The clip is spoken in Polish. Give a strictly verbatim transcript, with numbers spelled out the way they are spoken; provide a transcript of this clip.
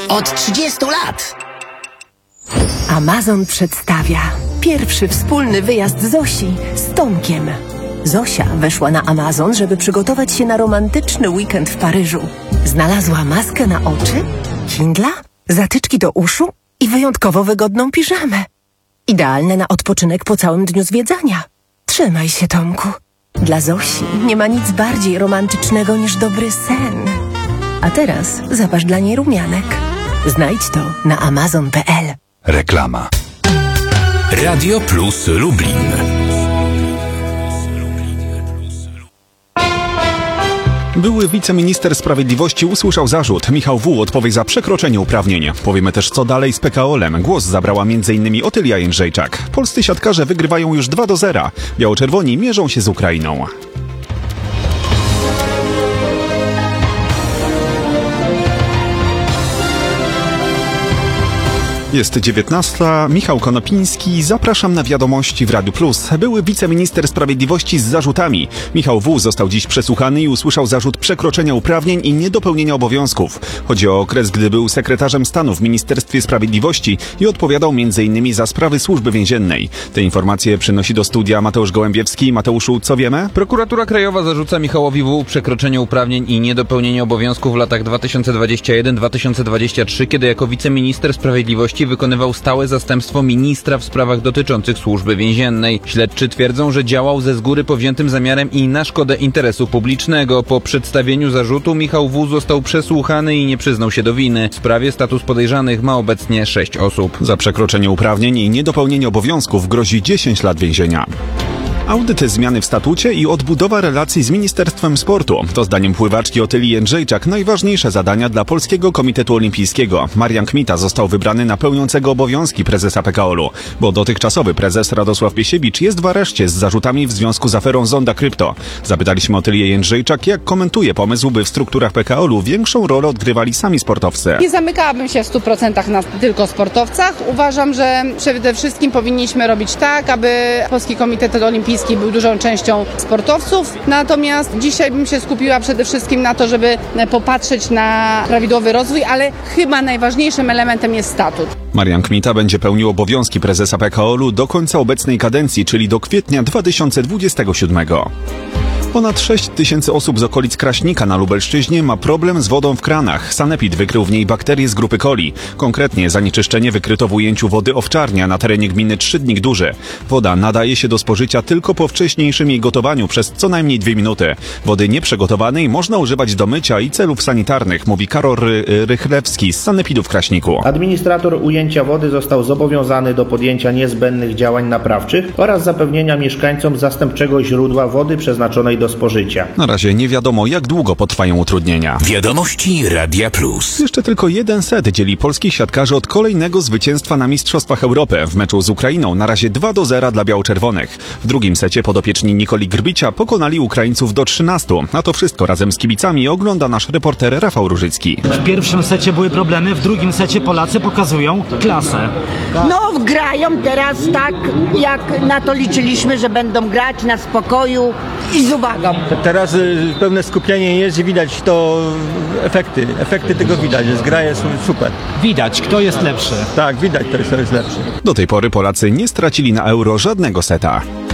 Od trzydziestu lat. Amazon przedstawia pierwszy wspólny wyjazd Zosi z Tomkiem. Zosia weszła na Amazon, żeby przygotować się na romantyczny weekend w Paryżu. Znalazła maskę na oczy, Kindla, zatyczki do uszu i wyjątkowo wygodną piżamę. Idealne na odpoczynek po całym dniu zwiedzania. Trzymaj się, Tomku. Dla Zosi nie ma nic bardziej romantycznego niż dobry sen. A teraz zapasz dla niej rumianek. Znajdź to na amazon kropka p l. Reklama. Radio Plus Lublin. Były wiceminister sprawiedliwości usłyszał zarzut. Michał W. odpowie za przekroczenie uprawnień. Powiemy też, co dalej z P K O L-em. Głos zabrała między innymi Otylia Jędrzejczak. Polscy siatkarze wygrywają już dwa do zera. Biało-czerwoni mierzą się z Ukrainą. Jest dziewiętnasta. Michał Konopiński. Zapraszam na wiadomości w Radiu Plus. Były wiceminister sprawiedliwości z zarzutami. Michał W. został dziś przesłuchany i usłyszał zarzut przekroczenia uprawnień i niedopełnienia obowiązków. Chodzi o okres, gdy był sekretarzem stanu w Ministerstwie Sprawiedliwości i odpowiadał między innymi za sprawy służby więziennej. Te informacje przynosi do studia Mateusz Gołębiewski. Mateuszu, co wiemy? Prokuratura Krajowa zarzuca Michałowi W. przekroczenie uprawnień i niedopełnienie obowiązków w latach dwa tysiące dwudziestym pierwszym do dwa tysiące dwudziestego trzeciego, kiedy jako wiceminister sprawiedliwości wykonywał stałe zastępstwo ministra w sprawach dotyczących służby więziennej. Śledczy twierdzą, że działał ze z góry powziętym zamiarem i na szkodę interesu publicznego. Po przedstawieniu zarzutu Michał W. został przesłuchany i nie przyznał się do winy. W sprawie status podejrzanych ma obecnie sześć osób. Za przekroczenie uprawnień i niedopełnienie obowiązków grozi dziesięć lat więzienia. Audyt zmiany w statucie i odbudowa relacji z Ministerstwem Sportu. To zdaniem pływaczki Otylii Jędrzejczak najważniejsze zadania dla Polskiego Komitetu Olimpijskiego. Marian Kmita został wybrany na pełniącego obowiązki prezesa P K O L-u, bo dotychczasowy prezes Radosław Piesiewicz jest w areszcie z zarzutami w związku z aferą Zonda Krypto. Zapytaliśmy Otylię Jędrzejczak, jak komentuje pomysł, by w strukturach P K O L-u większą rolę odgrywali sami sportowcy. Nie zamykałabym się w stu procentach na tylko sportowcach. Uważam, że przede wszystkim powinniśmy robić tak, aby Polski Komitet Olimpijski był dużą częścią sportowców, natomiast dzisiaj bym się skupiła przede wszystkim na to, żeby popatrzeć na prawidłowy rozwój, ale chyba najważniejszym elementem jest statut. Marian Kmita będzie pełnił obowiązki prezesa P K O L-u do końca obecnej kadencji, czyli do kwietnia dwa tysiące dwudziestego siódmego. Ponad sześć tysięcy osób z okolic Kraśnika na Lubelszczyźnie ma problem z wodą w kranach. Sanepid wykrył w niej bakterie z grupy coli. Konkretnie zanieczyszczenie wykryto w ujęciu wody Owczarnia na terenie gminy Trzydnik Duży. Woda nadaje się do spożycia tylko po wcześniejszym jej gotowaniu przez co najmniej dwie minuty. Wody nieprzygotowanej można używać do mycia i celów sanitarnych, mówi Karol Ry- Rychlewski z Sanepidu w Kraśniku. Administrator ujęcia wody został zobowiązany do podjęcia niezbędnych działań naprawczych oraz zapewnienia mieszkańcom zastępczego źródła wody przeznaczonej do spożycia. Na razie nie wiadomo, jak długo potrwają utrudnienia. Wiadomości Radia Plus. Jeszcze tylko jeden set dzieli polskich siatkarzy od kolejnego zwycięstwa na Mistrzostwach Europy. W meczu z Ukrainą na razie dwa do zera dla biało-czerwonych. W drugim secie podopieczni Nikoli Grbicia pokonali Ukraińców do trzynastu. A to wszystko razem z kibicami ogląda nasz reporter Rafał Różycki. W pierwszym secie były problemy, w drugim secie Polacy pokazują klasę. No, grają teraz tak, jak na to liczyliśmy, że będą grać na spokoju i z uwagą. Teraz y, pełne skupienie jest i widać to efekty. Efekty tego widać, jest gra jest super. Widać, kto jest lepszy. Tak, widać, kto jest, kto jest lepszy. Do tej pory Polacy nie stracili na Euro żadnego seta.